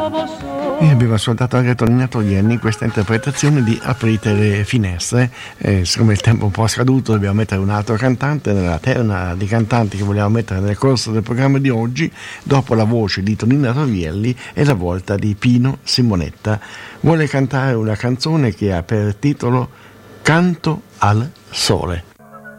E abbiamo ascoltato anche Tonina Togliani in questa interpretazione di Aprite le finestre. Siccome il tempo è un po' scaduto, dobbiamo mettere un altro cantante nella terna di cantanti che vogliamo mettere nel corso del programma di oggi. Dopo la voce di Tonina Togliani è la volta di Pino Simonetta. Vuole cantare una canzone che ha per titolo Canto al Sole.